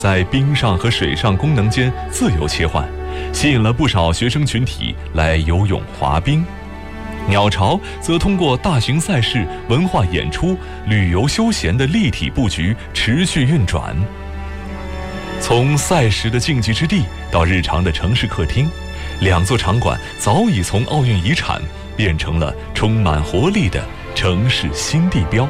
在冰上和水上功能间自由切换，吸引了不少学生群体来游泳、滑冰。鸟巢则通过大型赛事、文化演出、旅游休闲的立体布局持续运转。从赛时的竞技之地到日常的城市客厅，两座场馆早已从奥运遗产变成了充满活力的城市新地标。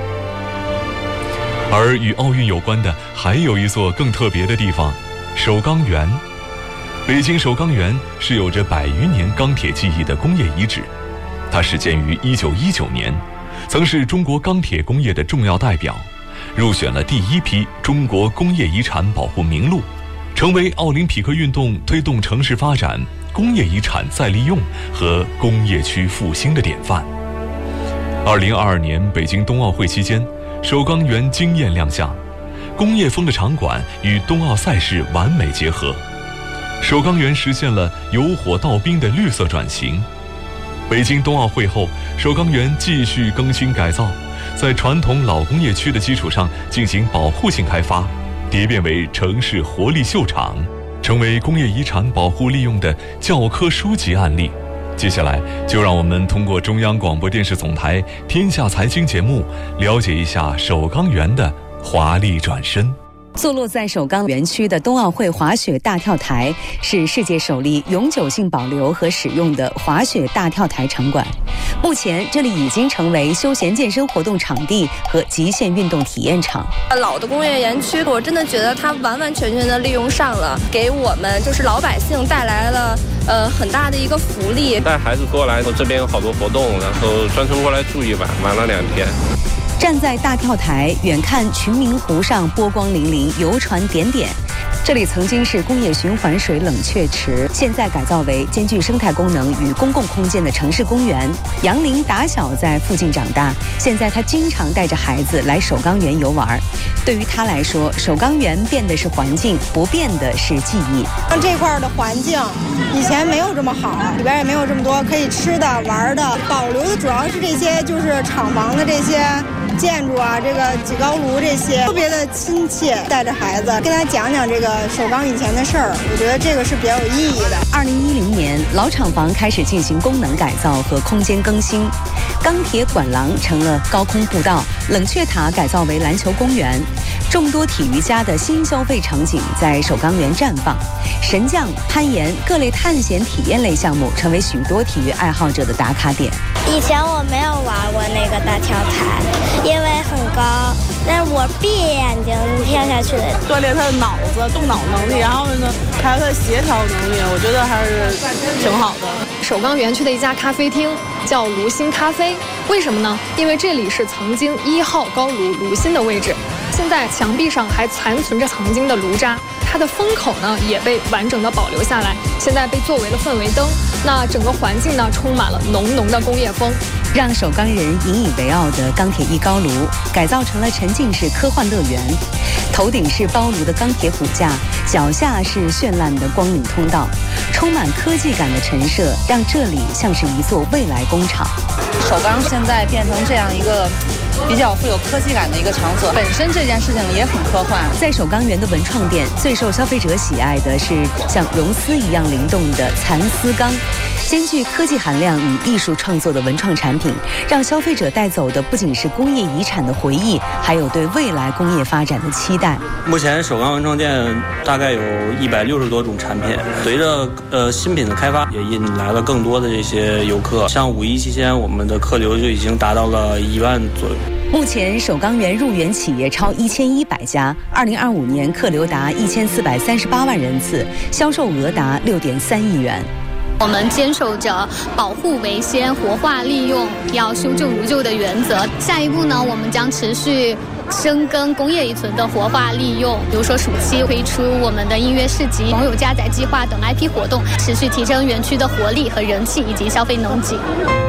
而与奥运有关的还有一座更特别的地方——首钢园。北京首钢园是有着100余年钢铁技艺的工业遗址，它始建于1919年，曾是中国钢铁工业的重要代表，入选了第1批中国工业遗产保护名录，成为奥林匹克运动推动城市发展、工业遗产再利用和工业区复兴的典范。2022年北京冬奥会期间，首钢园惊艳亮相，工业风的场馆与冬奥赛事完美结合，首钢园实现了由火到冰的绿色转型。北京冬奥会后，首钢园继续更新改造，在传统老工业区的基础上进行保护性开发，蝶变为城市活力秀场，成为工业遗产保护利用的教科书级案例。接下来就让我们通过中央广播电视总台《天下财经》节目，了解一下首钢园的华丽转身。 坐落在首钢园区的冬奥会滑雪大跳台是世界首例永久性保留和使用的滑雪大跳台场馆。目前这里已经成为休闲健身活动场地和极限运动体验场。 老的工业园区，我真的觉得它完完全全的利用上了，给我们就是老百姓带来了很大的一个福利。 带孩子过来，这边有好多活动，然后专程过来住一晚，玩了2天。 站在大跳台，远看群明湖上波光粼粼，游船点点。这里曾经是工业循环水冷却池，现在改造为兼具生态功能与公共空间的城市公园。杨林打小在附近长大，现在他经常带着孩子来首钢园游玩。对于他来说，首钢园变的是环境，不变的是记忆。 这块的环境以前没有这么好，里边也没有这么多可以吃的玩的，保留的主要是这些就是厂房的这些建筑啊，这个几高炉这些特别的亲切。带着孩子跟他讲讲这个首钢以前的事儿，我觉得这个是比较有意义的。 2010年，老厂房开始进行功能改造和空间更新，钢铁管廊成了高空步道，冷却塔改造为篮球公园，众多体育家的新消费场景在首钢园绽放。神将、攀岩、各类探险体验类项目成为许多体育爱好者的打卡点。 以前我没有玩过那个大跳台，因为很高，但是我闭眼睛跳下去， 锻炼他的脑子、动脑能力，然后呢，还有他的协调能力，我觉得还是挺好的。 首钢园区的一家咖啡厅叫卢鑫咖啡，为什么呢？因为这里是曾经1号高炉卢鑫的位置，现在墙壁上还残存着曾经的炉渣，它的风口呢也被完整的保留下来，现在被作为了氛围灯。那整个环境呢充满了浓浓的工业风， 让首钢人引以为傲的钢铁1高炉改造成了沉浸式科幻乐园。头顶是包炉的钢铁骨架，脚下是绚烂的光影通道，充满科技感的陈设让这里像是一座未来工厂。 首钢现在变成这样一个比较富有科技感的一个场所，本身这件事情也很科幻。 在首钢园的文创店，最受消费者喜爱的是像绒丝一样灵动的蚕丝钢，兼具科技含量与艺术创作的文创产品，让消费者带走的不仅是工业遗产的回忆，还有对未来工业发展的期待。 目前首钢文创店大概有160多种产品，随着新品的开发，也引来了更多的这些游客。像5·1期间，我们的客流就已经达到了1万左右。 目前首钢园入园企业超1100家，2025年客流达1438万人次，销售额达6.3亿元。 我们坚守着保护为先、活化利用，要修旧如旧的原则。下一步呢，我们将持续深耕工业遗存的活化利用，比如说暑期推出我们的音乐市集、网友加载计划等 IP 活动，持续提升园区的活力和人气以及消费能级。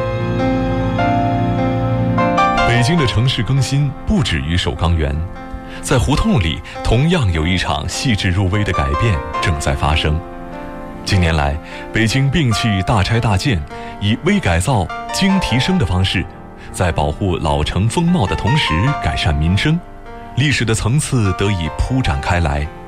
北京的城市更新不止于首钢园，在胡同里同样有一场细致入微的改变正在发生。近年来，北京摒弃大拆大建，以微改造、精提升的方式，在保护老城风貌的同时改善民生，历史的层次得以铺展开来。